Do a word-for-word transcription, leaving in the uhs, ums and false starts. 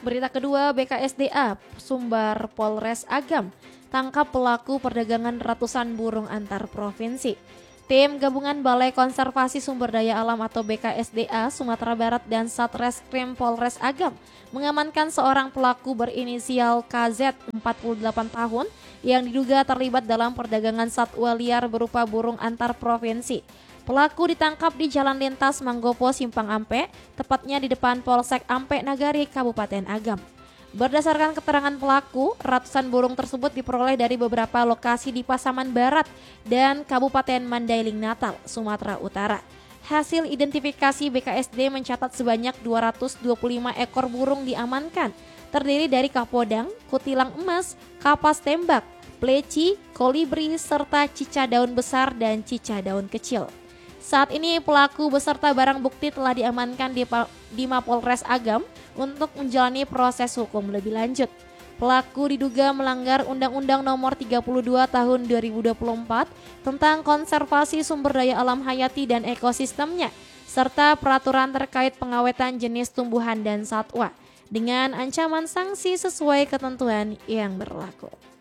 Berita kedua, B K S D A, Sumbar Polres Agam, tangkap pelaku perdagangan ratusan burung antar provinsi. Tim Gabungan Balai Konservasi Sumber Daya Alam atau B K S D A Sumatera Barat dan Satreskrim Polres Agam mengamankan seorang pelaku berinisial K Z empat puluh delapan tahun yang diduga terlibat dalam perdagangan satwa liar berupa burung antar provinsi. Pelaku ditangkap di Jalan Lintas Manggopo Simpang Ampe, tepatnya di depan Polsek Ampe Nagari, Kabupaten Agam. Berdasarkan keterangan pelaku, ratusan burung tersebut diperoleh dari beberapa lokasi di Pasaman Barat dan Kabupaten Mandailing Natal, Sumatera Utara. Hasil identifikasi B K S D mencatat sebanyak dua ratus dua puluh lima ekor burung diamankan, terdiri dari kapodang, kutilang emas, kapas tembak, pleci, kolibri, serta cicak daun besar dan cicak daun kecil. Saat ini pelaku beserta barang bukti telah diamankan di, di Mapolres Agam untuk menjalani proses hukum lebih lanjut. Pelaku diduga melanggar Undang-Undang Nomor tiga puluh dua Tahun dua ribu dua puluh empat tentang konservasi sumber daya alam hayati dan ekosistemnya, serta peraturan terkait pengawetan jenis tumbuhan dan satwa, dengan ancaman sanksi sesuai ketentuan yang berlaku.